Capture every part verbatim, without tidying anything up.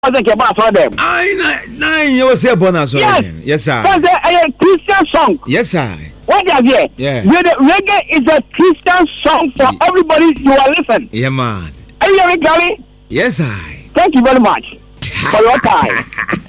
wasn't about for them. I nine you say bonus. Yes, yes sir. That's a, a Christian song. Yes sir. What is it? Yeah. Reggae is a Christian song for everybody to listen. Yeah man. Are you hearing, Gary? Yes I. Thank you very much for your time.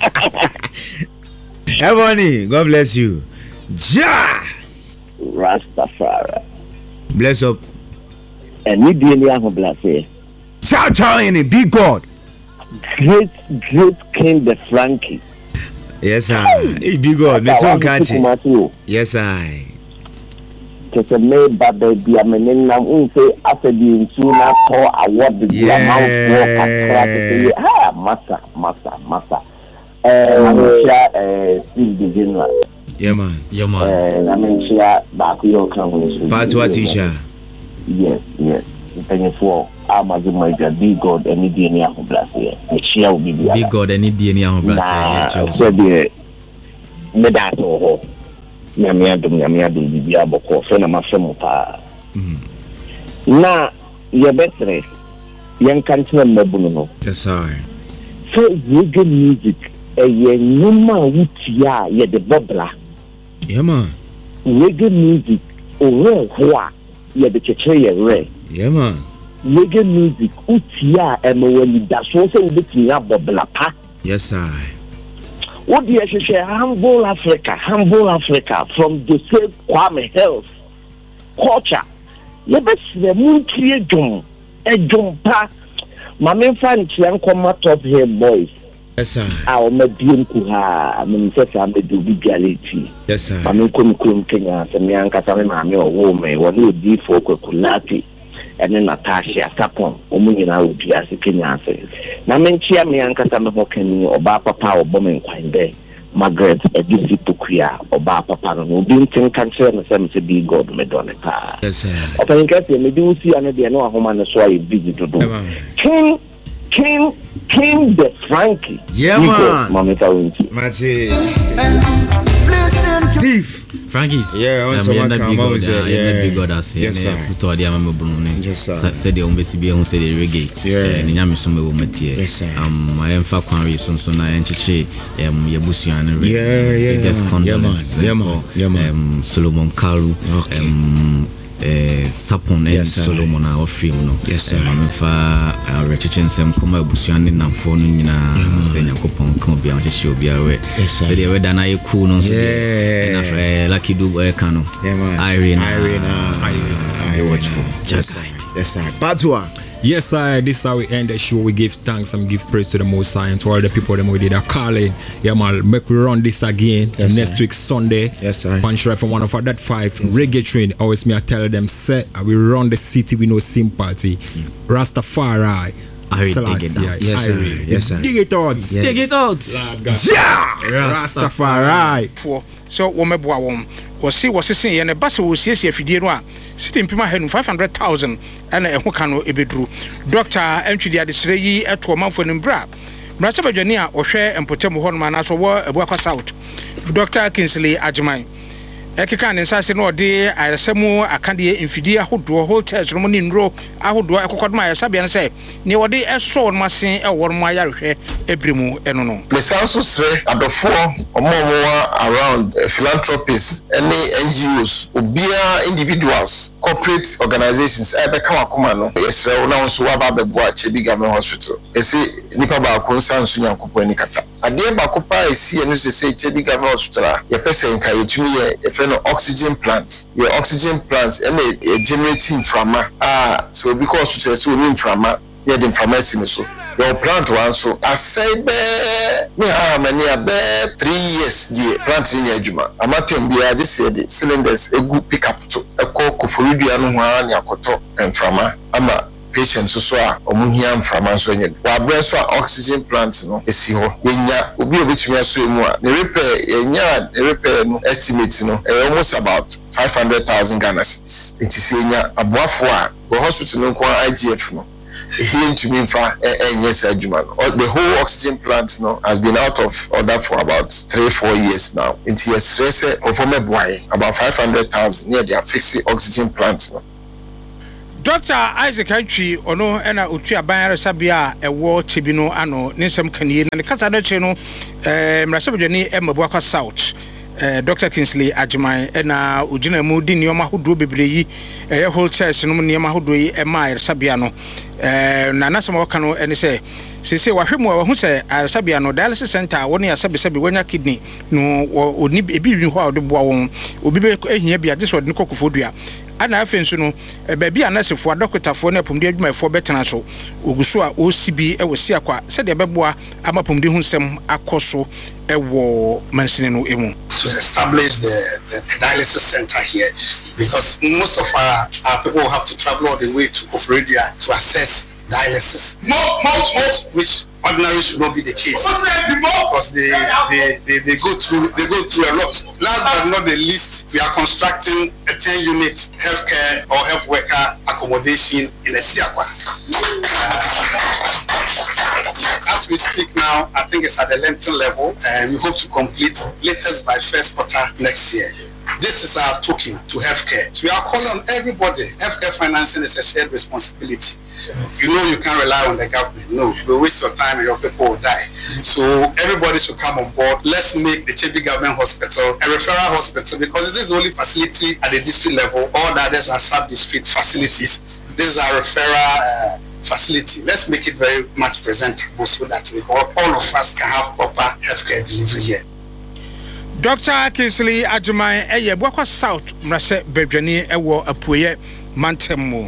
Ebony, God bless you. Ja. Rastafari. Bless up. And we deal with bless you. Ciao ciao any big God. Great, great King the Frankie. Yes I. Hey big God, me too catchy. Yes I. Just a made by baby, I mean, I'm going to say after the Insuna for award the amount of ah, massa, massa, massa. I'm sure Steve the General. Yeah, man. Yeah, man. I'm sure back your company. Patwa teacher. Yes, yes. Thank you for Amazon, big God, any D N A of Brazil. Share will be big God, any D N A of Brazil. So, the Medato. Nyamiadum nyamiadum bibia boko fe na mafemu pa na ye betre yen kantina mabunu no. Yes sir. So reggae music e ye nyuma wutia ye de bobla. Yeah man. Reggae music o ho a ye de cheche ye re. Yeah man. Reggae music utia e me wali da so se ubetinya bobla pa. Yes sir. What do you say? Humble Africa, humble Africa from the same Kwame health culture. You bet the moon create jump, a jump pa. My main fan chiang come top here boys. Yes sir. Our medium kuha. I mean, say I'm the do reality. Yes sir. I mean, come come Kenya. Se me anka sa me mami o woman. What do you for kulati? And then Natasha Sapon, Omuna would be as a Kenya says. Now, men cheer me and Casama Hawking or Bapa Power Bombing Quine Day, Margaret, a busy Pukia or Bapa Pano, who didn't think cancer and some to be God Madonna. Yes, sir. Open in case you do see another no home and so I busy to do. King, King, King the Frankie. Yeah, man. Mamma Steve. Frankie's. Yeah, on some come on with yeah. Big God as yes sir. Put all the amamo brune. Yes sir. Said the umbesi be on say the reggae. Yeah. And nyame so me wo matie. Yes sir. Um I am fa kwan so so na enchiche um yebusuan reggae. Yeah, yeah. Biggest condolence. Yeah man. Yeah man. Um Solomon Kalu. Okay. Um eh Sapon and Solomon our film no. Yes sir. Um fa rechichen sem koma ebusuan na mfo no nyina say yakopon kan bia onchiche obi awe. Say the weather na cool no so. Yeah. Lucky do boy Kano. Yeah man. Irene. Irene. Irene. Watchful. Yes sir. Yes sir. Patwa. Yes, sir. This is how we end the show. We give thanks and give praise to the Most High and to all the people that we did a calling. Yeah, man. Make we run this again yes, next sir. week Sunday. Yes, sir. Punch right from one of our that five yes, reggae train. Always me I tell them, say we run the city with no sympathy. Mm. Rastafari. I dig it out. Yes, sir. Yes, sir. Dig it out. Yeah. Dig it out. Yeah. Rastafari. So wo meboa won wo se wo sesen ye ne ba se wo siesie afidie no a siti mpima hanu five hundred thousand ana eho ka no ebeduru doctor antwidi adesere yi eto manfo ne mbra mrasa badwani a ohwe empotem ho no ma na so wo ebuakwa south Doctor Kingsley Ajiman ekeka ne nsase no de ayasemu akande mfidie ahodo hotels no ne nro ahodo ekokodoma ayasabia ne se ne wode eso no masen ewo no ayarehwe ebremu eno no the sanso sre adofo omomo around uh, philanthropists any N G Os obia individuals corporate organizations ebe kama kuma no yesre na wonso wa ba bebo a Chebi Government Hospital esi nipa ba ko sanso nyankopɔ ani kata ade ba ko pa esi eno se se Chebi Government Hospital ye pese nka yetumi ye no oxygen plants your oxygen plants and a generating frama ah so because you say we frama yeah the pharmacy so your plant one so I say be me ha many be three years the plant in adwuma amatem bia just say the cylinders a good pick up to a call koforidua no ho an yakoto frama ama patients so a omuhia mframa so nye wa bre so oxygen plant no esi ho yenya obi obetumi aso emu a ne repair yenya repair no estimate no e almost about five hundred thousand Ghana cedis it is yenya aboafo a go hospital no ko I G F no healing to me for enye sajuma the whole oxygen plant no has been out of order for about three four years now it is stress perform boy about five hundred thousand near their fixed oxygen plant no Doctor Isaac Antwi ono ena otu aban resabia ewo tibino ano ninsem kanie na ne kasa na che no eh mrasabedwani emabu akwa South eh Doctor Kingsley Ajiman ena ogina mu di nioma hodo bebre yi eh wholesale no nioma hodo yi ema resabia no eh na nasema waka no ene se sese wahwemu wa hu se resabia no dialysis center woni asabe sabe wonya kidney no oni ebi wi ho a odeboa won obi be ehia bia je so de kokofodua ana afensu no baabi anasefo adokotafo na pomde adwumayefo betena so oguso a osibi e wosi akwa se de beboa amapomde hu nsem akoso e wo mansine no emu to establish the, the dialysis center here because most of our, our people have to travel all the way to Koforidua to access dialysis. Most, most, most, which ordinarily should not be the case because they, they, they, they go through they go through a lot. Last but not the least, we are constructing a ten unit healthcare or health worker accommodation in Esiakwa. Uh, as we speak now, I think it's at the Lenton level, and we hope to complete latest by first quarter next year. This is our token to healthcare. So we are calling on everybody. Healthcare financing is a shared responsibility. You know you can't rely on the government. No, you waste your time and your people will die. So everybody should come on board. Let's make the Chebi Government Hospital a referral hospital because it is the only facility at the district level. All the others are sub-district facilities. This is our referral uh, facility. Let's make it very much presentable so that we all, all of us can have proper healthcare delivery here. Doctor Kingsley Ajiman eye Bwakwa South mrase bedwani ewo apoye mantemu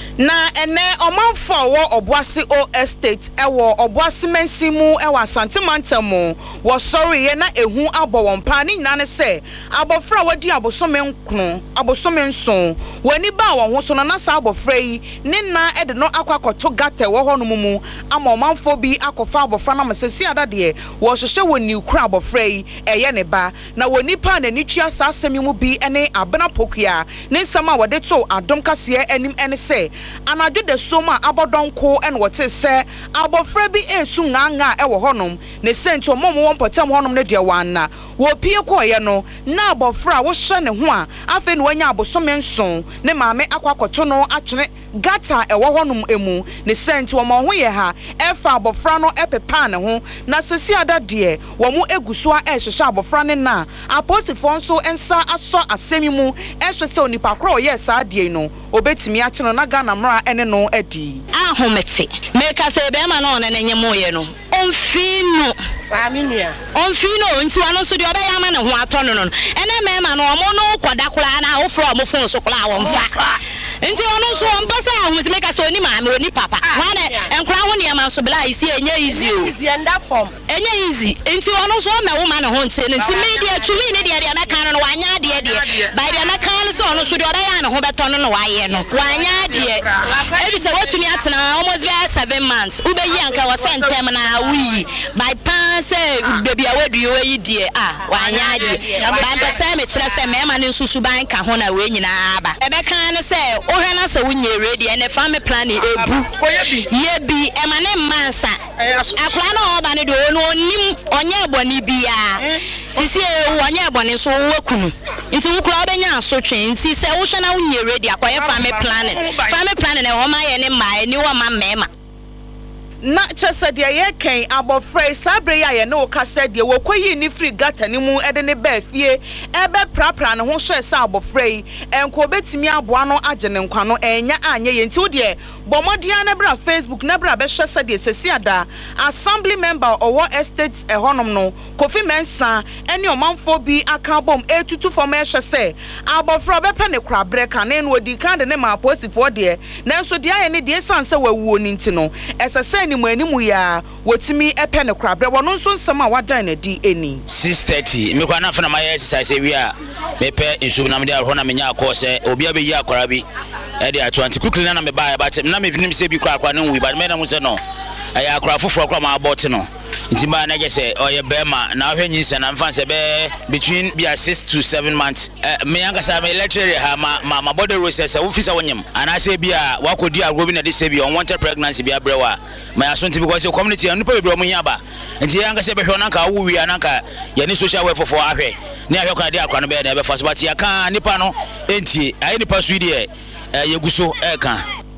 na ene omanfo wo Obuasi O Estate ewo Obuasi Mensimu ewo Asante Mantemu wo sorry ye na ehu abo won pa ni nyina ne se abofra wadi abosome nkunu abosome nson wani ba won ho so na sa abofra yi ne na ede no akwakoto gate wo ho no mu ama omanfo bi akofa abofra na masesi adade wo hwehwe woni kura abofra yi eye ne ba na woni pa na ni tua sa asemi mu bi ene abena pokia ne nsama wode to adom kase enim ene se anadu de soma abodonko en wote se abofra bi esu nganga e wo honom ne sento momo won potem honom ne de wanna wo pie koye no na abofra wo hye ne ho a afi ne wanya abosome nson ne maame akwakoto no atwene gata e wo honom emu ne sento wo mo ho ye ha efa abofra no epepa ne ho na sesi ada de wo mu eguso a ehhehye abofra ne na apostifo nso ensa aso asemi mu ehhese onipa kro ye sa de no obetimi atene na Ghana mra ene no edi ahomete meka se be ma no ne nyemo ye no onfino familia onfino nti wano so de obe ya ma ne ho ato no no ene me ma no omo no kwadakura na ofro omo fon so kula wo mfa nti wano so ompasa ahomete meka so ni ma me oni papa wane enkura ho ne ma so bla isi enye easy o easy and that form enye easy nti wano so me wo ma ne ho nti nti media tumi ne de de meka no wanya de de by de meka no so no so de obe ya ne ho beto no no waye no wanya de ebi se wotuni atena almost be seven months ube yi anka wo sentem na wi by pan say baby awedu we die ah wanya de by the time e kire se me ma ne nsusu ban ka ho na we nyina aba ebe kan ne se o hwe na se wunye ready and family planning ebu ye bi e ma ne mansa akwa na oba ne de onu onim onye eboni bia sisi e onye eboni so wo kunu nti wukura obenya asotwe nti se wo hwe na wunye ready akwa ye family planning family planning e wo ma ye ne ma ni wo ma mema na chese de ye ken abofrey sabre ya ye no ka se de wokoyi ni free gata ni mu ede ne ba fie ebe prapra ne ho so ese abofrey enko betimi aboa no age ne nkwa no enya anye ye nti wo de bomodia na bra Facebook na bra be hwe se de sesi ada assembly member owo estate e honom no Kofi Mensa eni omanfo bi aka bom etutu fo me hwe se abofrey be pe ne kra breka na enu odi kan de ne ma postifo de na so de aye ne de sanse wawuo ni nti no esese ni mu animu ya wotimi epe ne krabre wono nso nsem a wadan na di eni six thirty me kwa na fa na my exercise wi a me pe nsu na me de ho na me nya akọ se obi abeyi akora bi e de atwanti quickly na me ba ba che na me finim se bi kra akwa na nwi ba me na mu se no aya akora foforo akora ma abot no nti ba na gese oye bema na ahwe nyinsa na mfa se be between be six to seven months me yanga sa me lecture ha ma ma body roses wo fisa wonyem ana se bi a wakodi agro bi na de se bi unwanted pregnancy bi abrewa ma ya so nti because the community anu pa bi omunya ba nti yanga se be hwe na ka wo wi ana ka ye ni social welfare for ahwe ni ahwe ka de akwa no be na be fa so but ya ka nipa no enti ayi nipa so di e yeguso e ka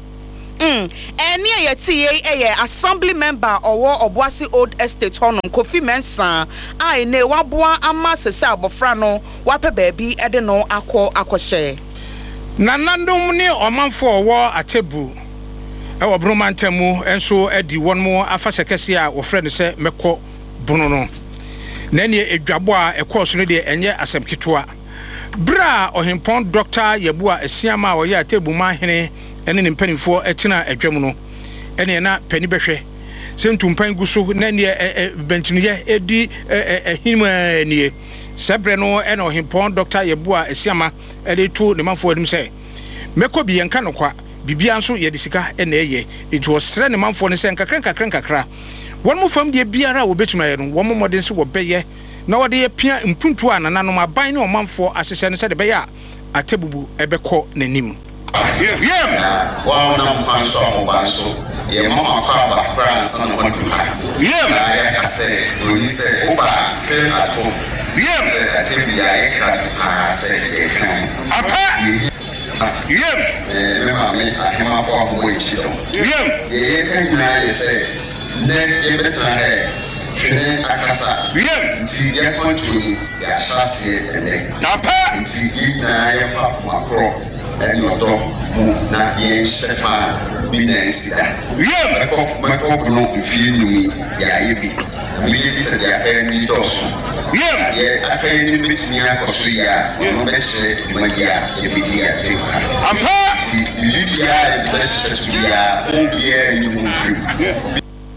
Mm. Any a T A assembly member or Obuasi Old Estate Honum, Kofi Mensa, I ne wabua ama sesa bofrano, wape baby, edeno ako akoshe. Nanandum ne omanfo wo atebu. E wo bromantemu enso edi won mo afasekese a wo frɛ ne sɛ mekɔ bono no. Na ne edwabo a ekɔso no de enye asɛmketoa. Bra ohempon Doctor Yabua Esiama a ɔyɛ atebu ma hene ene ne mpanimfo etina adwam no. Ene na pani behwɛ. Sentumpan guso na ne bentinuye edi ehima nie. Sebre no ene ohempon Doctor Yabua Esiama ede to ne manfo adim sɛ mekɔ bi yenka no kwa bibia nso ye de sika ene eye it was sre ne manfo ne sɛ nkakra nkakra nkakra won mo fam de biara wo betuma ye no won mo modern se wo beye na wo de ye pia mpuntu anananom aban ne o manfo ahyehye ne sɛ de beye a atebubu ebekɔ nanim yem wa na mpanso mpanso ye mo akwa ba France na mo tuka yem na ya kase oni se oba fe at home yem atebu ya ye kra ha se ye kan apa yem eh me ma me ahema fo ambo echido yem ye kan na ye se ne e betra he twene akasa yem ti ye kontu ya shase ene apa ti ina ye fa makro eni odo mu na ye shefa business da yem ko mako no fi numi ya ye bi mi ye se ya eni doso yem ye akai ni bitini akoso ya no be che magia ye bi ya te ampa ti libya be che su ya o ye ni mu fi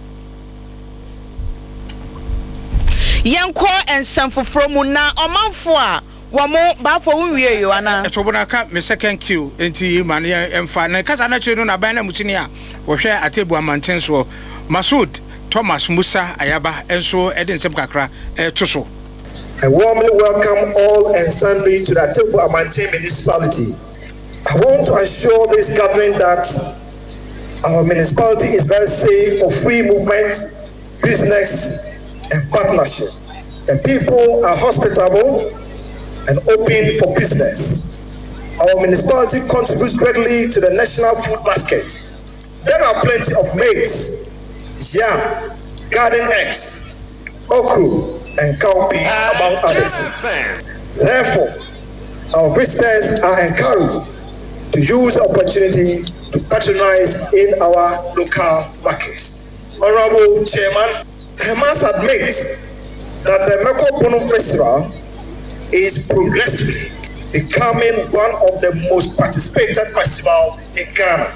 Yanko ensamfofro mu na omanfo a wamo bafo wunwie yo ana etobona ka me second queue enti mane emfa na kasa na chenu na ban na mutini a wo hwe atebu amanten so Masud Thomas Musa Ayaba enso eden sem kakra etoso. I warmly welcome all and sundry to the Atebu Amante municipality. I want to assure this gathering that our municipality is very safe for free movement, business and partnership. The people are hospitable and open for business. Our municipality contributes greatly to the national food basket. There are plenty of maize, yam, garden eggs, okra, and cowpea, among others. Therefore, our visitors are encouraged to use the opportunity to patronize in our local markets. Honorable Chairman, I must admit that the Meko Bono Festival is progressively becoming one of the most participated festivals in Ghana.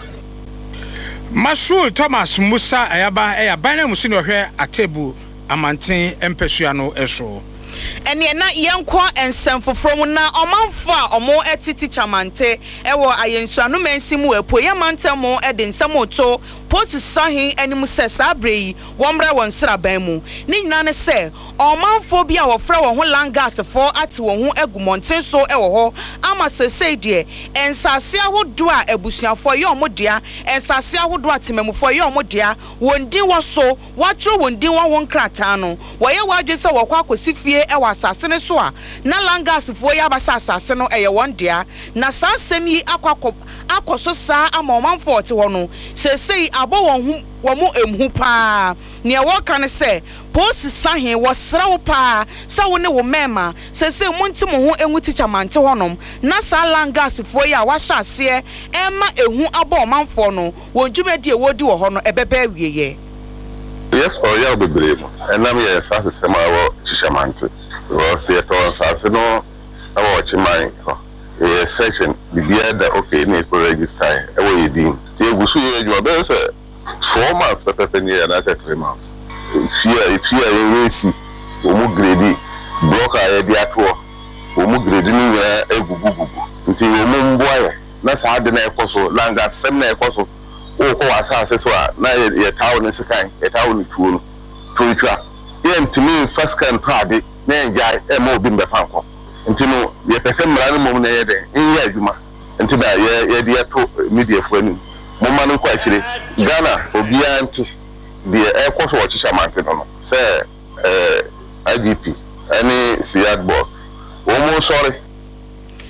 Masud Thomas Musa Ayaba eya bana musini ohwe atebu amanten empesuano eso. Ene na yanko ensamfofro mu na omanfo a omo etiti chamante ewo ayensuano mensimu epo yamantemo ede nsamoto post sahin anim se sabrei womra won sraban mu ni nyina ne se omanfo bia wo fra wo ho langas fo ate wo ho agumonten so ewo ho ama sesei de ensase ahodo a abusuafo ye omodea ensase ahodo atemamufo ye omodea wondin wo so watro wondin wo ho nkrata no wo ye wadwe se wo kwa akosifie ewo asase ne so a na langas fo ye abasa asase no eye wondea na sansem yi akwakọ akoso sa ama omanfo ote ho no sesei abo won hu wo mu emhu pa ne wo kan se post sahin wo srawo pa sa wo ne wo mema sesei munti mo ho enwu teacher mante honom na sa langas fo ya wa hyase ema ehu abo omanfo no wonjumedi e wodi wo ho no ebeba wieye. Yes, or ya bebre mo enam ye sa sesema wo teacher mante wo se to sa se no awo chiman a section the beer that okay need to register away din you go see you be say four months per ten year and after three months if you if you are race o mu grade block a dey ato o mu grade ni ya egugugugu nti o mu mboa na sa de na ekoso langa sem na ekoso o ko asase so na ye tawo ne sekan ye tawo ne tuo no to twa ye ntimi first can party na ya e mo bi mbe fanko nti no ye pese mra no mom na ye de in adwuma nti da ye ye de to media fo ani mo ma no kwa kire Ghana obia nti de e koso wo chicha mante no say eh I G P any Siad boss o mo sorry ene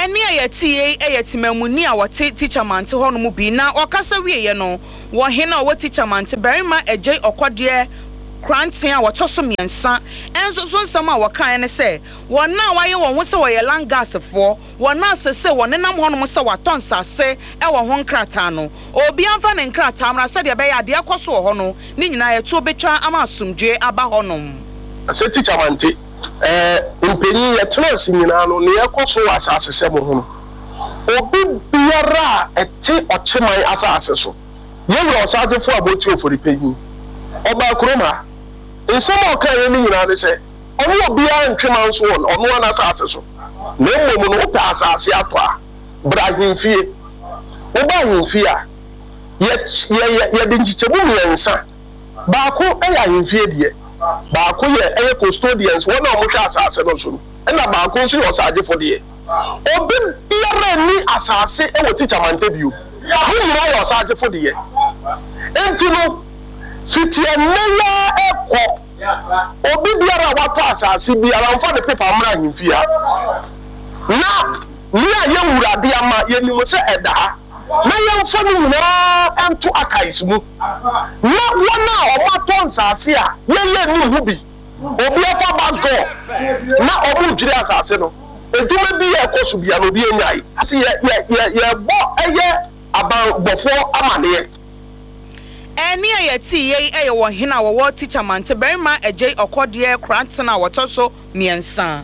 Eni ayeti ayeti memuni a wote teacher mante ho no mu bi na okasa wiye no wo hena wo teacher mante berima ejey okwode kranten a wotoso miensa enso so nsam a wokan ne se wona waye won ho se wo ye langasefo wona asese wonenam ho no se waton sase e wo ho nkrata no obi amfa ne nkrata mra se de be ya de akoso ho no ni nyina ye to betwa ama asumdwe aba ho no se teacher mante eh impenyi ye trans nyina no ne yakoso asase se mo ho obi biara ete ocheman asase so ye wro osade fo aboti ofori penyi oba kroma nsema okan ni nyina ne se ono obia ntwema nso won ono ana asase so na mmom no ta asase ato a brahim fie oba hin fie a ye ye ye de nchichebu yensa baako eya hin fie de baako ye eye custodians won na omhwe asase no so na baako so osade fo de obi biara ni asase e wo teacher mante bio ho nyina yo osade fo de entino fitia meya eko obi biara wato asase biara mfa de paper amra himfia na ni aye wurade ama ye ni mo se eda na ye mfa ni na ento akais mu na wona omato nsase a ye ye ni hu bi obi afa bago na obu jiri asase no eduma bi ye kosu bia no bi enyai ase ye ye ye bo eye aban bofo amane Eni ayeti ye eye wo hena wo wo teacher mante berima ejey okwode krantena wotoso miensa.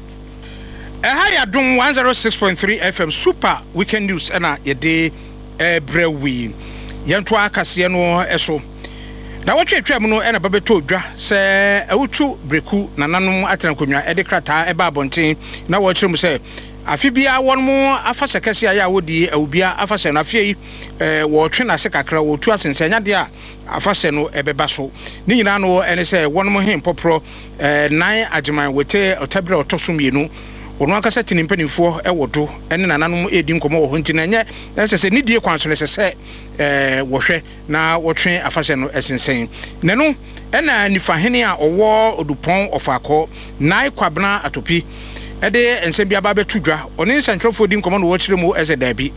Eha ya dum one oh six point three F M Super Weekend News na ye de ebrewi. Yento akase no eso. Na wotwetwam no ena babeto dwa se awutu breku nananom atenkonwa e de krata e ba abonten na wo kyerem se afibia won mu afase kase aya wodi awubia afase no afie eh wo twe na se kakra wo tu asensanya de a afase no ebeba so ni nyina no ene se won mu hen popro eh nine agiman wote otabira otoso mienu ono akasa tinimpanifo e wodo ene nananom edi nkomo wo honti na nye ese se nidie kwanso ne se eh wohwe na wotwe afase no esensen nenu ena nifa hene a owo odupon ofako nai kwabna atopi ede ensem bia ba betudwa oni nsantwofo di nkomo no wo kire mu eze dabi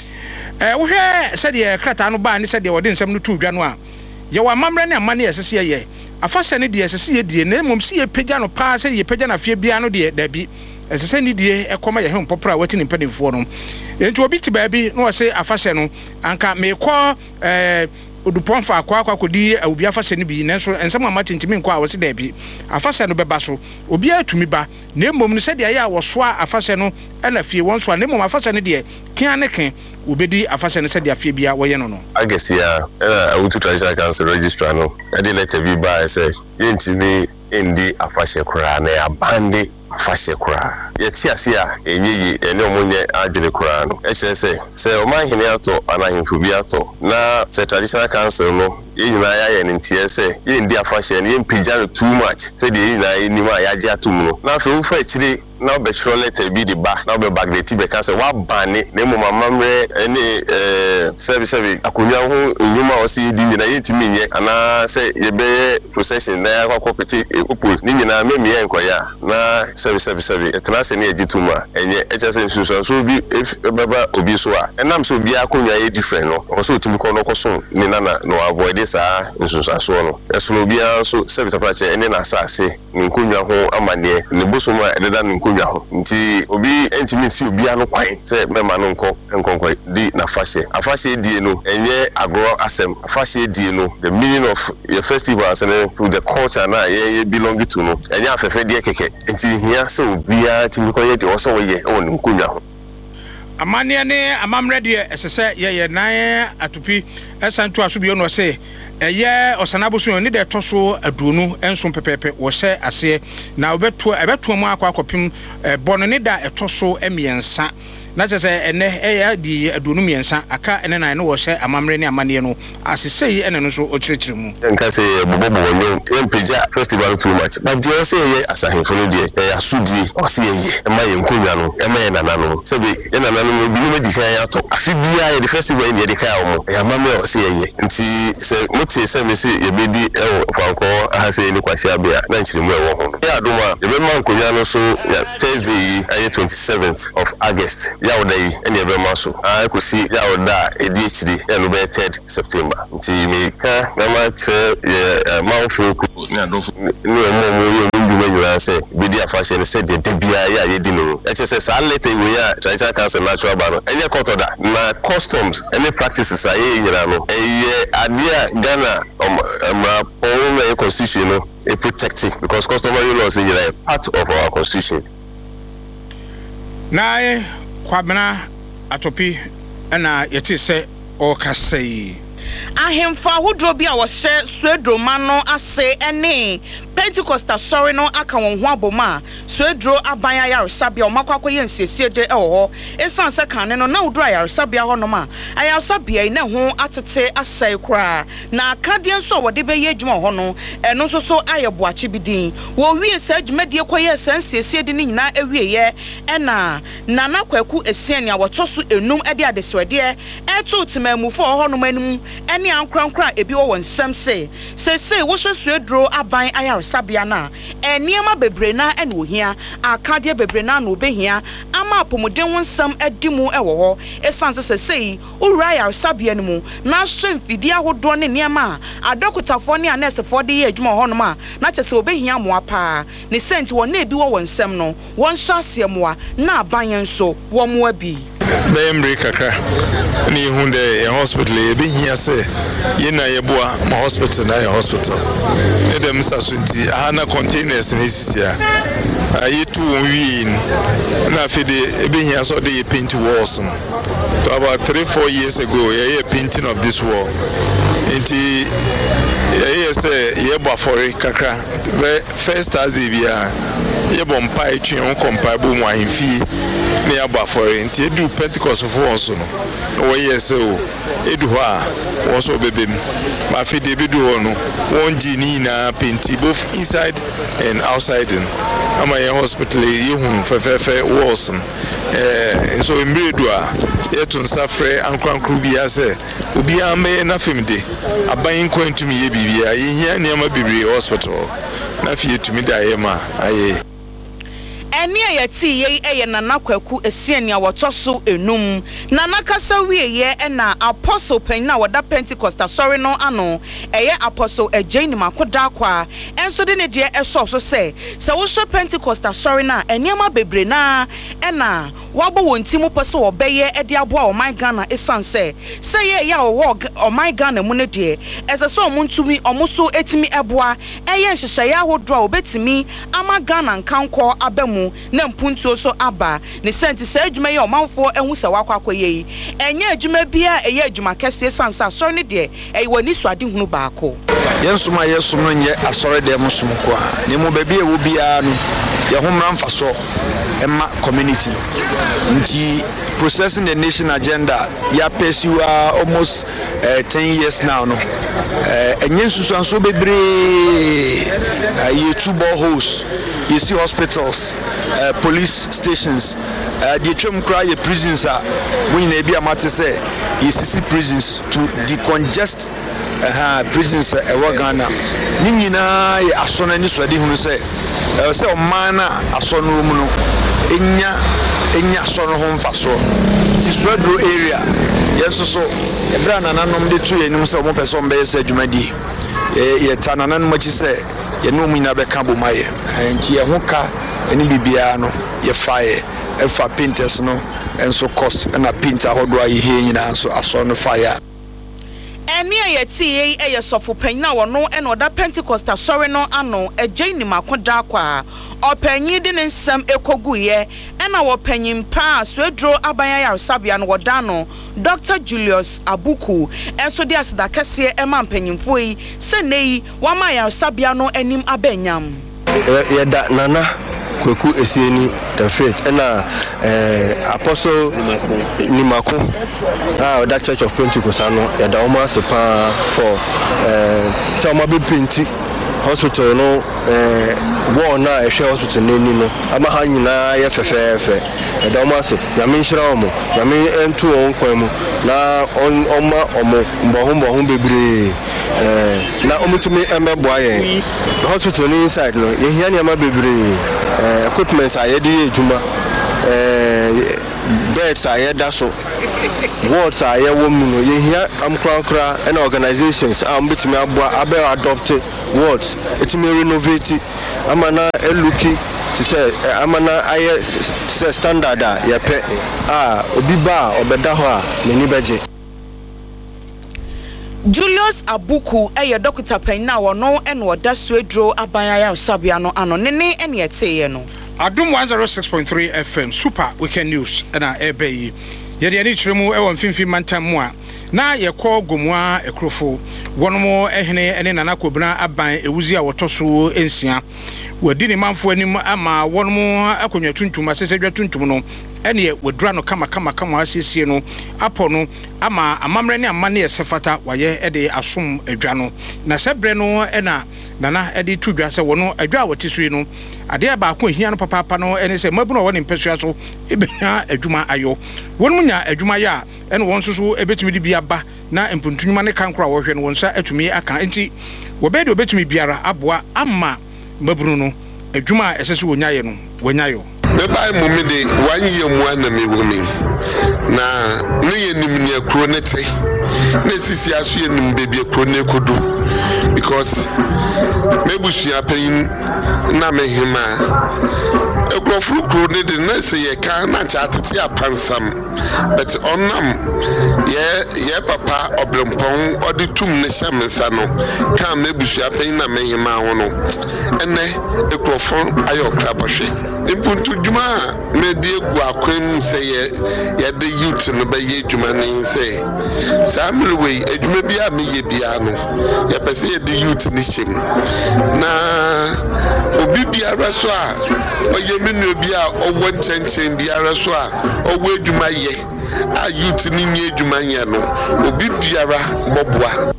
eh wo hwe se de krata no ba ne se de wode nsem no tudwa no a ye wa mamre ne amane esese ye afase ne de esese ye die na mom si ye pagya no pa se ye pagya na fie bia no de dabi esese ne die ekoma ye hem popra wati ne mpadimfo no enti obi ti ba bi no wo se afase no anka me kɔ eh odupon fa akwa akwa kodi obi afase ne bi nanso ensem amatintimi nkɔ a wo se dabi afase no beba so obi atumi ba na mmom no se de ya wo so afase no ela fie won so na mmom afase ne de kian ne ken obedi afase ne se de afie bia wo ye no no agesia ela awutu traditional council registrar no e de letter bi ba say yentimi indi afase kura na abande afase kura yeti ase a enyeyi ene omonye adwene kura no e kire se se o man hene ato anahemfu bi ato na se traditional council no yina ya ye ntie se yendi afase no yempija too much se de yina enima ya je atum no na fe wo fa kire na obechro letter bi de ba na obe bagreti be ka se wa bane na mo mamamre ene eh service service akonya ho nyuma o si di nyina yetimi nye ana se ye be procession na ya kwa peti opo ni nyina memi ye nkoya na service service service etrase ne agituma enye echase nsusu so bi baba obi so a enam so bi akonya ye different no o so otimi ko no koso ni nana no avoid sa nsusu so no eso bi so service afache ene na asase ni nkonya ho amane ne bosomo ededa ni nkonya ho nti obi entimi si obi anu kwan se mema no nko nkonkwa di na fashe afashe die no enye agro asem afashe die no the meaning of your festivals and to the culture na ye belong to no enye afefe die keke nti hia se obi a timi ko ye de oso wo ye won nkonya ho amane ne amamre de esese ye ye nan atopi esantu aso no se eye osanaboso ni de toso aduonu enso pepepe wo se ase na obeto ebeto mu akwa akopim bono ne da etoso emiensa na chese ene eye di aduonu miensa aka ene nan no wo se amamre ne amane no asesei ene no so okirikiri mu nka se bobobo wonyo empeja festival too much but the say ye asahemfo no de e asudi o se ye ema ye nkonya no ema ye nana no se be ye nana no bi no medika ya to afibia ye the festival ye de ka o mo e amamre o se ye nti se ti se me si ye bedi e fanko ahase ni kwahia bia na nchirimu e wo ho Nyame adoma ebema nkonya no so Thursday yi twenty-seventh of August ya oda yi ene ebema so a ko si ya oda edi echiri ya no be third September nti me ka na ma che manfo ku ni adofo ni mo mo yo ndu me nyura se bi dia fashion se de de bia ya ye di no e che se sa lete we ya traditional council natural ba no enye kotoda na customs any practices are ye nyira no e adia Ghana ma power na constitution no e protecting because customary laws is part of our constitution. Na kwabena atopi na yeti se o kasei ahemfa hodro bi a wo hye suedro ma no ase ene Pentecostal sorry no aka won ho aboma suedro aban ayaresabia o makwakọ ye nsiesie de ewo ho esan se kan no na hodro ayaresabia ho no ma ayaresabia ne ho atete asai kra na akade nso wo de be ye adwuma ho no eno so so ayeboache bidin wo wie se adwumadie koye se nsiesie de ni nyina ewie ye ena nana kwaku esian ya wotoso enum ede adeswede eto temamufo ho no manum ene ankrankra ebi wo nsem se se se wo suedro aban ayaresabia sabia na eniema bebre na ene ohia akade bebre na na obehia ama apomuden wonsam adimu ewo ho esanse sesei owura ya sabia ne mu na strength ahodo ne niema adokutafo ne anesefo de ye adwuma ho no ma na chese obehia mo apa ne senti wo na ebi wo wonsam no won hyase moa na aban nso wo mo abi Bembre kaka ni hunde ya hospital e behia se ye na ye boa ma hospital na ya hospital e dem sasunti ana containers ni sisia ayi tu win na fede e behia so de ye paint walls so about three four years ago ye painting of this wall inti ye say ye boa for kaka first azibia ye bompa e twen kompa bu mu ahimfi ne aba for nti edu Pentecost for onso no wo yes o edu ho a wo so bebem ma fi de bedu ho no won ji ni na penti both inside and outside ama ye hospital ye hu fefefe walls eh so emredu a ye tun safre ankrankru bi ase obi ame na femde aban kwantumi ye bibia ye hia ne ma bibiri hospital na fi etumi da ye ma aye eni ayati ye eye nana kwaku esiani a wotoso enum nana kasa wieye na apostle penna wada Pentecostal sorry no ano eye apostle ejeni makoda kwa enso de ne de eso so se se wo so Pentecostal sorry na eniama bebre na na wabo wonti mu pese wo beye e de aboa o my Ghana esanse se ye ya wo o my Ghana mu ne de ese so omuntumi omuso etimi eboa eye nhyehyɛ ya hodro obetimi ama Ghana nkanko abamu na mpuntuo so aba ne senti se adwuma ye omanfo ehu se wakwakoye enye adwuma bia eye adwuma kese sansa so ne de eye wani so ade hunu baako yensuma yesum no nye asore de musum ko a ne mo ba bia wo bia no ye homra mfa so emma community nti processing the nation agenda ya pursue uh, almost uh, ten years now no uh, enye nsusanso bebre uh, ye two boreholes you see hospitals uh, police stations uh, the trim cry ye prisons are when na bia mate say ye sisi prisons to decongest uh, prisons e uh, Ghana ni nyina ye asona ni so de hunu say uh, say o man na asona mu no enya enya asona ho mfa so ti Suedro area yeso so ebra nananom de tu yenim say o mo person be say adwumadi ye tanana no machi say ye no mu nyina be ka bomaye nti ye ho ka eni bibia no ye faye efa painters no enso cost na painter hodo ayi he nyina so aso no fire eni ayeti ye eye sofo panyin wo no ena oda Pentecostal sorry no ano ejeni makoda kwa opanyin de nsam ekoguye ena wo panyin pa Suedro abanya yaresabia no woda no Doctor Julius Abuku enso de asida kese e ma mpanyimfo yi se nei wa ma yaresabia no anim abanyam ye da nana kwaku esieni the faith ena eh apostle Nimako ah that church of Pentecost no ye da omo asepa for eh so ma be penti hospital no eh wo na ehwe hospital neni no ama ha nyina ye fefefe e da omo ase ya me nhira omo ya me entu on kwan mu na on oma omo mboho mboho bebre eh na omutumi emeboa yen hospital ni inside no ye hia ne ma bebre eh equipment ayede ejuma eh beds ayeda so wards ayewo mu no ye hia amkrakra and organizations am bitimi aboa abe adopt wards etimi renovate amana eluki to say amana aye say standard a ye pe ah obi ba obeda ho a mani beje. Julius Abuku eye Doctor Penna wono en woda suedro abanya sabia no ano nene ene eteye no. Adum one oh six point three F M Super Weekend News na ebe yi. Ye de ani chiremu e won finfin mantam mu a na ye kɔ gomua ekrofo wono mo ehene ene nana kobna aban ewuzi a wotoso ensia wadi ni manfo anim ama wono mo akonwa tuntum asesedwa tuntum no ene ye wadura no kama kama kama asiesie no apo no ama amamre ne amane ye sefata waye ede asom adwa no na sebre no ena nana ede tudwa se wono adwa wotisui no ade ba ko hia no papa papa no ene se mabu no woni mpesua so ebehia adwuma ayo wono nya adwuma ya ene won soso ebetumi di bia ba na empuntunuma ne kankora wo hwe no wonsa atumi aka enti wobedi obetumi biara aboa ama maburu no adwuma esese wonyaye no wonyayo me bai mumi de wanyi mu ana me wumi na ne yenim ne akro ne te ne sisi aso yenim bebi akro ne kodu because mebusua pain na mehima ekrofru kro ne de na se ye kan na cha tete apansam but onam ye ye papa obrempon odi tum ne hyamensa no kan mebusua pain na mehima ho no ene ekrofon ayo krabahwe impuntu juma me die gu akwem se ye ye de youth no be ye juma ni se samlwe ejuma bia me ye bia no ye pese ye de youth ni shim na obi biara so a oye menu bia owo nchenchen biara so a owo ejuma ye a youth ni nye ejuma ye no obi biara boboa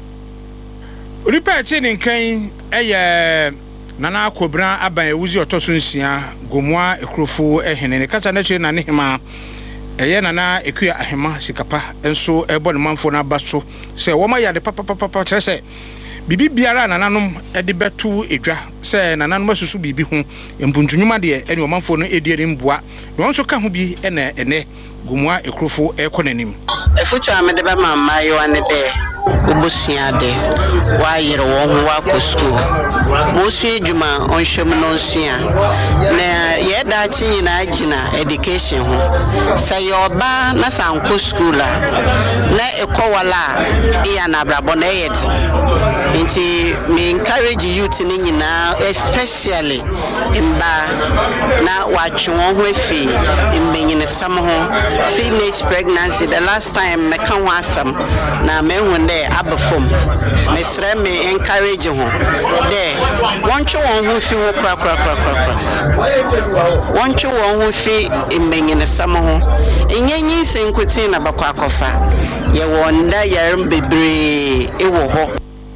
Onipa eche ni nkan eye nana akobra aban ewuzi otoso nsia gomua ekrofo ehene ne kasa na che na ne hema eye nana ekua ahema sikapa enso ebo ne manfo na baso se wo ma yade papa papa papa che se bibi biara nananom ede betu edwa se nananom asusu bibi hu empuntunuma de ene wo manfo no ediere mboa no nso ka hu bi ene ene gomua ekrofo ekonanim efutu amede ba mama yo ane de ubusua de wa yere wo hu wa ko school mo su juma on hwem no nsua na ye da chi nyina agina education ho say oba na sanko school a na ekowala iya na brabo na yedi nti me encourage youth ni nyina especially imba na watwon ho efi immenyine sam ho teenage pregnancy the last time me kan wasam na me hu de abafom me sre me encourage ho de woncho won ho fi ho kra kra kra kra woncho won ho fi immenyine sam ho enyenyi senkuti na bakwa akofa ye wonda yarem bebre ewo ho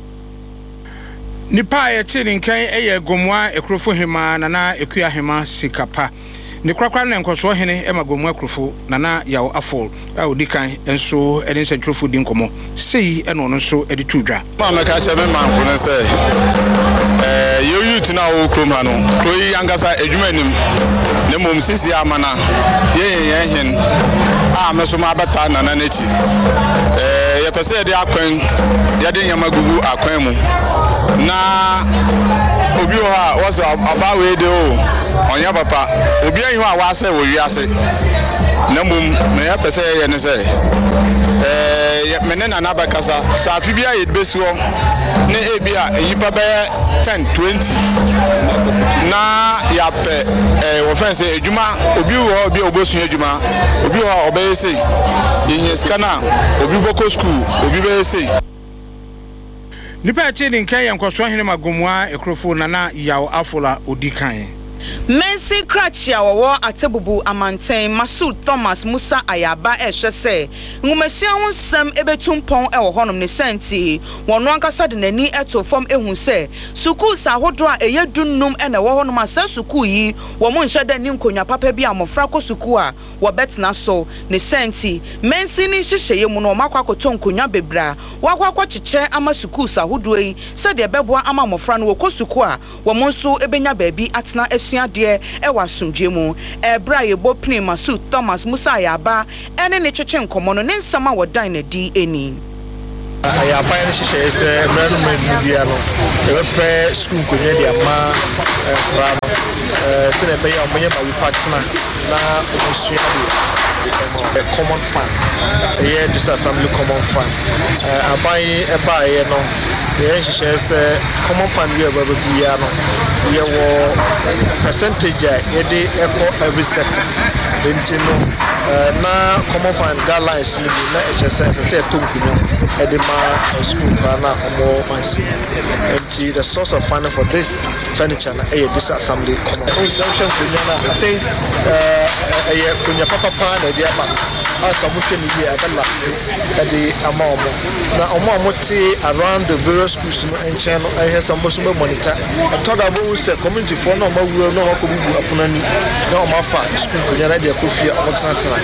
nipa ye che ni nkan eye gomua ekrofo hema nana ekua hema sikapa ne kwakwa na nkoso hene ema gomua ekrofo nana yawo afol a odikan enso ene sentrofo di nkomo sei ene ono nso edi tudwa ma me ka che me manfo ne se eh yo youth na wo kroma no to yi angasa edwuma nim ne mom sisi amana ye ye hen a me so ma beta nana nechi eh ye pese de akwan ye de nyama gugu akwan mu na obi o ha was aba we de o onya papa obi ayi ho a wa se wo wiase na mum me ya pese ye ne se eh me ne na na bakasa sa afi bia ye besuo ne e bia yipa be ten twenty na ya pe eh wo fense ejuma obi wo obi obosun ejuma obi wo obe se yin skana obi boko school obi be se nipa che ni nkan ye nkoso hene magomua ekrofo nana yawo afola odikan Mensi Krachia wawo atebubu amanten Masud Thomas Musa Ayaba ehwese ngumesia wonsam ebetumpon ewo honom ne senti wono ankasa de nani eto fom ehun se sukuu sa hodo a eye dunnum ene wo honom asa sukuu yi wo mo nhye da ni nkonya papa bi amofra ko sukuu a wo betna so ne senti Mensi ni hyehyeye mu no makwa koto nkonya bebra wakwa kwa chiche ama sukuu sa hodo yi se de beboa ama amofra no wo ko sukuu a wo mo nso ebenya baabi atena asua de ewa sumdwe mu ebra yebo pni Masud Thomas Musa Ayaba ene ne cheche nkomo no ne nsama wodan na di eni Ayaba ne hyehyeye ese ebra no ma bia no e fe school konye dia ma bra no eh se ne be ya omonye ba wi partner na osua de a common fund yeah this assembly common fund uh abai eba ye no yeah hyehyeye ese common fund we aba bia no ye wo percentage ye dey for every sector enti no na common fund guidelines ni na hyehyeye ese se tonkunyo e dey ma school na omo mansi enti the source of funding for this furniture na eh this assembly common fund sanction kunya na I think uh eh kunya papa pa na dia ma asa mo twemi bi adala e dey ama omo na omo amote around the various schools no enchen no eh some so monitor told about say community for no ma wuro no ko bubu apunani na omo fa school kunya na dia kofia omo tantana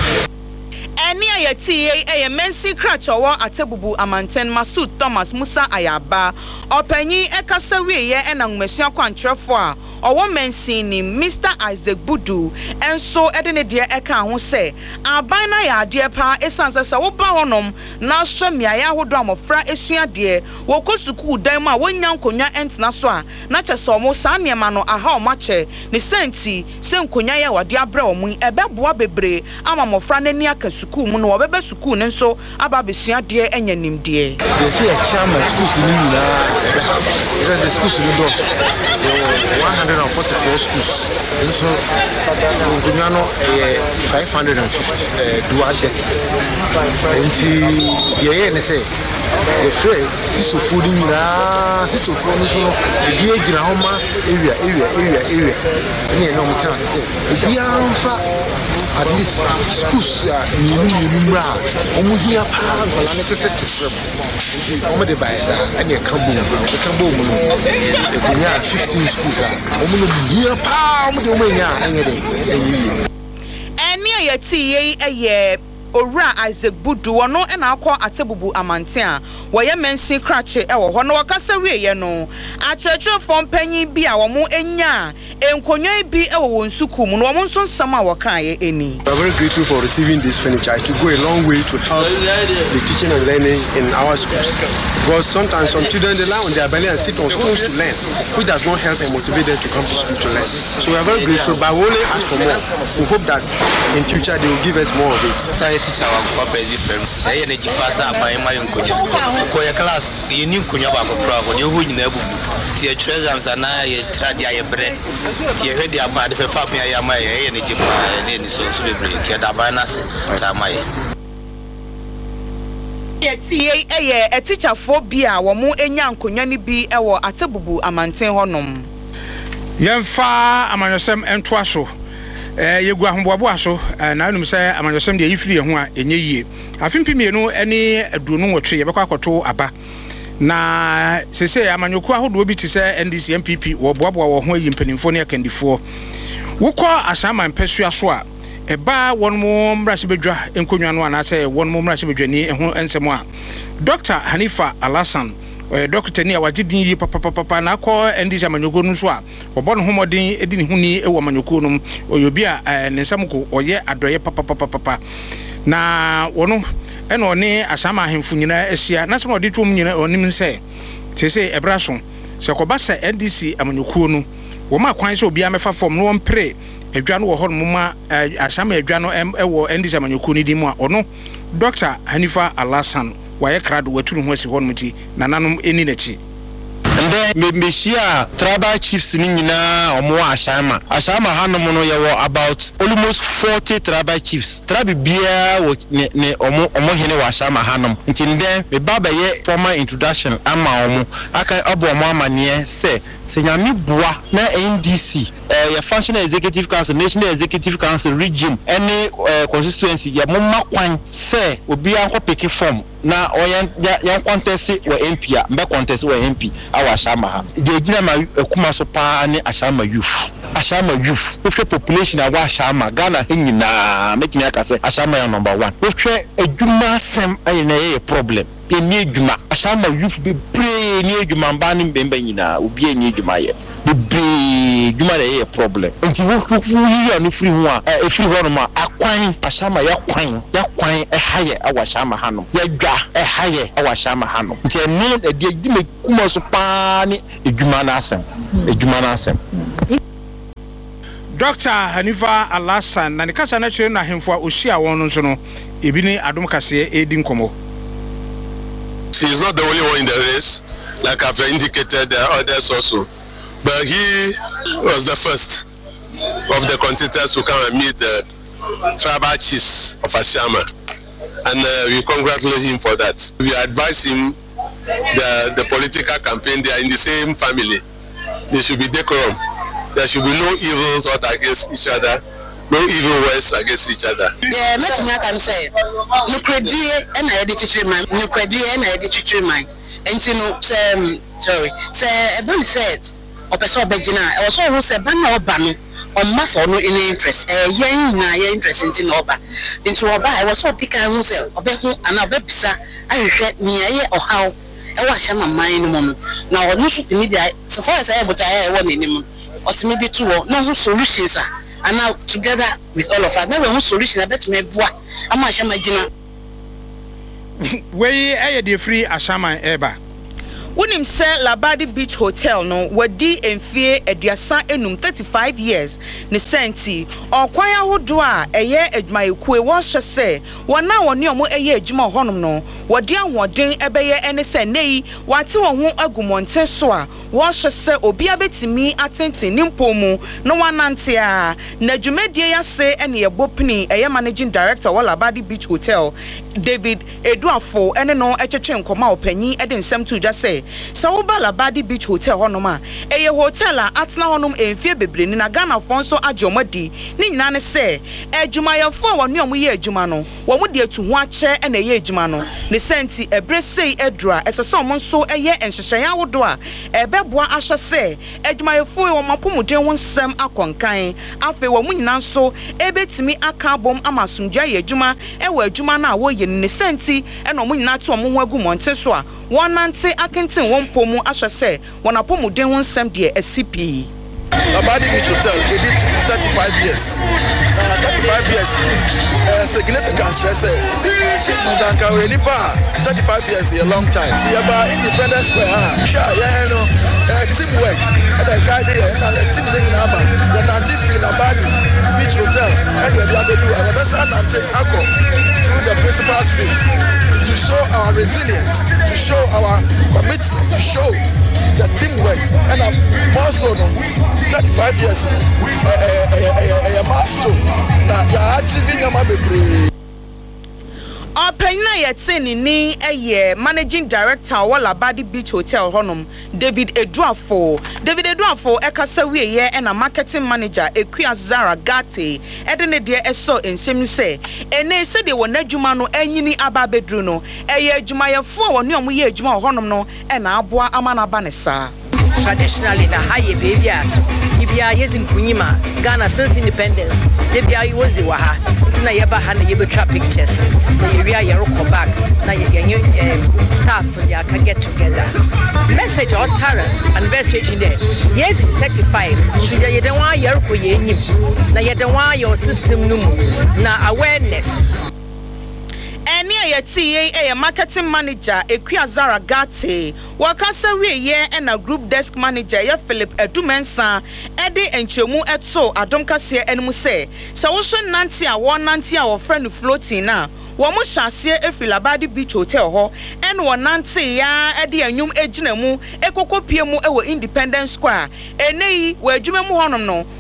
Eni ayeti eye Mensi Krachowo atebubu amanten Masud Thomas Musa Ayaba opanyi ekasa wiye ena ngumesua kwantrefo a owo Mensi ni Mister Isaac Budu enso edene de eka ho se aban na ya de pa esanse se wo ba honom na hwe miaya hodo amofra esua de wo kosuku dan ma wonya nkonya entna so a na kyese omo sa niema no aha omache ne senti se nkonya ya wade abre omu ebeboa bebre ama mofra nani aka sukuu mu no wobebe sukuu ne nso aba besua de enya nimde they say a chairman schools ni na because the schools ni do one hundred forty-four schools so nkonya no eh five hundred fifty eh dual desks enti ye ne say the free sisofu ni na sisofu ni so bi egira homa area area area area ni no mo kan say bi anfa at least schools ni ni ni mra omo hia pa ngola ne tete tete omo de bai sa ani kambo e kambo mu no e kunya fifteen schools a omo no hia pa omo de omo nya anye de eyi eni ayeti ye eye Owura Isaac Budu wono ena akọ atebubu amanten a woye Mensi Krache ewo ho no wakasa wiye no atwetwe fom panyin bi a wo mo enya enkonwa bi ewo won suku mu no wo mo nso nsam a wakaye eni. We are very grateful for receiving this furniture. It will go a long way to help the teaching and learning in our schools. Because sometimes some children they lie on their belly and sit on stones to learn, which does not help and motivate them to come to school to learn. So we are very grateful, but we only ask for more. We hope that in future they will give us more of it. Teacher wa kwa prezi fem eye ne jifasa aban ma yonkoje ko ye class ye ni nkonya ba ko pra ko ye ho nyina bubu ti e treasures na ye trade aye bre ti e hwede aban de fefa pia ya ma ye ne jifa ne ni so so bebre ti da ban na se sa ma ye ye ti eye e teacher fo bi a wo mo enya nkonya ni bi e wo atebubu amanten honom yemfa amanyosem entoa so eh yegu ahomboabo aso na anum se amanyosem de yifiri ho a enye yie afimpimienu ene aduonu nwotwe ye bekwa akoto aba na sese amanyoku ahodo bi ti se N D C M P P wo boaboa wo ho yimpanimfo ne akandifo wokọ asama mpesua so a eba won mo mrase bedwa enkonwa no ana se won mo mrase bedwa ni ho ensemo a Doctor Hanifa Alasan eh doctor ni awagidin yi papa papa na akọ N D C amanyoko no so a obo no homodin edi ne huni e wo amanyoko no oyobi a ne nsamko oye adoye papa papa papa na wono eno one asama ahemfu nyina asia na se no de twom nyina onim se sese ebraso se ko ba se N D C amanyoko no wo ma kwan se obi amefa form no mpre edwa no wo ho no ma asama edwa no e wo N D C amanyoko ni di mu a ono Doctor Hanifa Alasan waye krado waturu ho asi hon muti nananom eni nachi nde meshia tribal chiefs ni nyina omo ashama ashama hanom no ye wo about almost forty tribal chiefs tribe bia wo ne omo omo hene wa ashama hanom nti nde me baba ye formal introduction ama omo aka obo omo amane se se nyame boa na N D C uh, your functional executive council, national executive council, region, any uh, constituency, your mama kwan say will be a picky form. Now, or young contest or M P, back contest or M P, our Shama. The Jinama Kumasopa and Ashama youth. Ashama youth. With the population of Ashama, Ghana, Hingina, making like I say, Ashama number one. With a Juma Sam, a problem. A new Juma, Ashama youth be brave, new Juma banning Bembanina, will be a new Juma. The big Juma a problem. And you are no free one, a free one, a quine, Ashama, ya quine, ya quine, a higher, our Shama Hanum, ya a higher, our Shama Hanum. It's a name that you make Kumasopani, a Jumanasem, a Jumanasem. Doctor Hanifa Alasan, and the Casa Natural na him for Ushia Wonosono, Ibini Adum Kase, Edin Komo. She is not the only one in the race, like I've indicated, there are others also. But he was the first of the contenders to come and meet the tribal chiefs of Ashama. And uh, we congratulate him for that. We advise him the, the political campaign, they are in the same family. They should be decorum. There should be no evil thought against each other, no evil words against each other. Yeah, let me can say, no credit and I did teach my no credit and I did teach my and you know, sorry, say, everybody said, or person Begina, I was always a banner or banner or mass or no in interest, a young, interest in Oba. Into Oba, I was so thick I was a Behu and a Bebsa, I regret me or how I was my mind. Now, I look at the media so far as I ever I want in ultimately two no solutions and now together with all of us now we solution I bet me boa am ashama gina we eh dey free ashama eba Unim se Labadi Beach Hotel no wadi enfie aduasa enum thirty-five years ne senti okwan ahodo a eye adwumayekue wo hye se wona woni omo eye adwuma honom no wadi ahoden ebeye ene se nei wate wo ho agumonte so a wo hye se obi abetimi atenten nimpomu no wanante a na adwumadie ya se ene yebopini eye managing director wa Labadi Beach Hotel David Eduafo ene no echeche nkoma opanyi ede nsem tu dwa se Sauba Labadi Beach Hotel honoma eye hotel a atna honum enfie bebre ni na Ghana fonso ajomadi ni nyina ne se adwumayefo a woni omo ye adwuma no wo mo de atu ho ache na ye adwuma no ne senti ebresei edura esese omo nso eye enhyehyɛ awodo a ebeboa ahye se adwumayefo wo mapomuden ho nsem akonkan afi wo mo nyina nso ebetimi aka bom amasumdua ye adwuma e wo adwuma na wo ye ne senti e no mo nyina to omo ho agumonte so a wonante akentin won pomu ahye se wona pomuden ho nsem de a C P Labadi Beach Hotel, they did thirty-five years. Uh, thirty-five years, uh, significant stress. Zanka Wenipa, thirty-five years is a long time. See about Independence Square, sure, yeah, you know, uh, teamwork. And the guy there, and the team there in Abba, the Nanti Free Labadi Beach Hotel, and the Abedu, and the best Nanti Ako, through the principal streets, to show our resilience, to show our commitment, to show the teamwork, and uh, also no, thirty-five years, a milestone. Now you are achieving a matter. Opena yetseni ni eye managing director wa Labadi Beach Hotel honum David Eduafo David Eduafo ekasa wiye e na marketing manager Ekua Zara Gate ede ne de eso ensem se ene se de wona adwuma no anyini aba bedru no eye adwumayefo woni omo ye adwuma honum no e na aboa amana ba ne sa traditionally na haye baby a ibia yezin kunyima Ghana since independence ibia yozi wa ha na yeba ha na yebe trap pictures na yewia yeroko back na yenye staff they can get together message or tara anniversary there yes thirty-five should you den wa yeroko yenyim na yeden wa your system no mu na awareness Eni ayeti ye marketing manager Ekua Zara Gate wakasa wiye e na group desk manager ye Philip Edumensa ede enchemu eto adom kase enmu se se wo hwe nanti a wo nanti a wo friend floating na wo mo hyase efi Labadi Beach Hotel ho en wo nanti ya ede anyum egina mu ekokopie mu e wo Independence Square eneyi wo adwuma mu honom no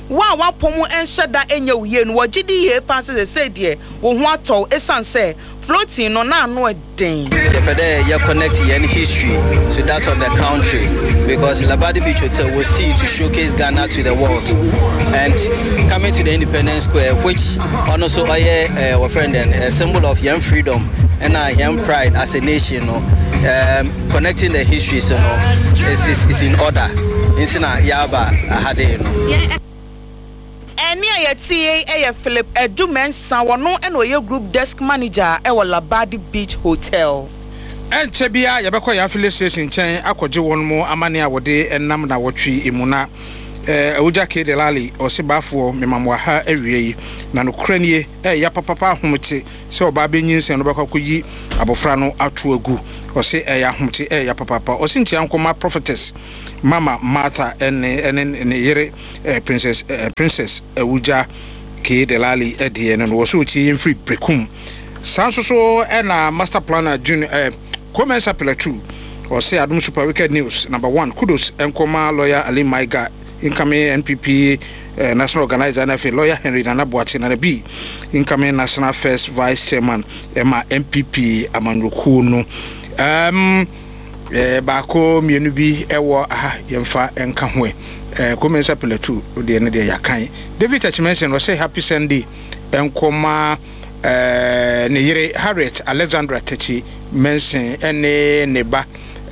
wa wa pomu enhye da enya uye no wogidi ye pass the say de wo ho atɔ esan say floating no na no den the fede ya connect any history to that of the country because Labadi Beach Hotel was see to showcase Ghana to the world and coming to the Independence Square which also a uh, friend and a symbol of young freedom and our young pride as a nation no um, connecting the histories you know is is in order intina yaba ahade no yeah. Eni ayeti eye Philip Edumensa wono eno ye group desk manager e wo Labadi Beach Hotel. Enche bia ye bekọ ya affiliate station chen akọje won mo amane a wode enam na wotwi imuna eh awuja ke de lali osibafo memamwa ha awie yi na no kranie eh ya papa ahomte se oba benyinse no bekọ koyi abofra no atu agu ose eh ya ahomte eh ya papa ose ntia nkoma prophetess Mama Martha and and yere princess uh, princess Awuja ke de lali edie no wo so chi free prekum sanso so and master planner junior uh, commence appeal two or say Adum Super Wicked News number one kudos enkoma lawyer Ali Maiga incoming N P P uh, national organizer and lawyer Henry Nana Boachi na B incoming national first vice chairman Emma M P P Amanruku no um eh bako mienu bi ewo aha yemfa enka ho eh commence appeal two de ne de yakan David Achimensen no say happy Sunday enkoma eh ne yire Harriet Alexandra Techi mention ene neba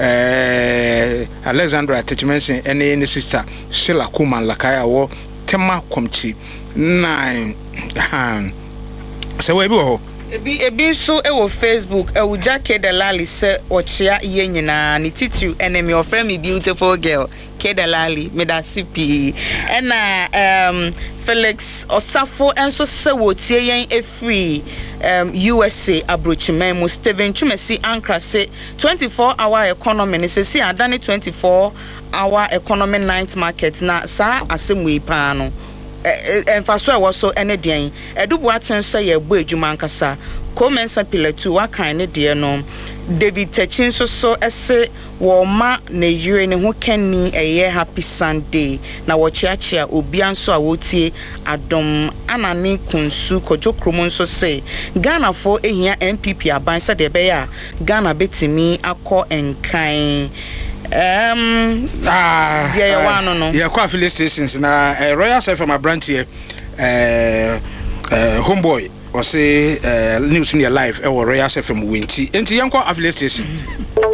eh Alexandra Techi mention ene ne sister Sheila Kuman Lakaya wo tema komchi nine han so we bi wo ebi ebi so e wo Facebook e wo Jake de Lali se ochia ye nyina ni titu enemy of me beautiful girl K de Lali me da C P ena um Felix Osafo enso se wo tie yen e free um U S A abrochimen mu Steven Chumesi Ankra se twenty-four hour economy ne se si adane twenty-four hour economy night market na sa asemwe pa no emfaso e wo so ene den edubu aten so ye gbo edwuma nkasa commence pillar two wakan ne de no David Techin so so ese wo ma na yire ne ho kani eye happy Sunday na wo chiachia obi anso a wotie adom anane kunsu kojo kromo nso se Ghana for ehia N P P aban se de be ya Ghana betimi akọ enkan Um ah yeah yeah one no yeah kwa affiliate stations na uh, Royal F M branch here uh, uh homeboy was say uh, news in your life e Royal F M winti enti yankwa affiliate station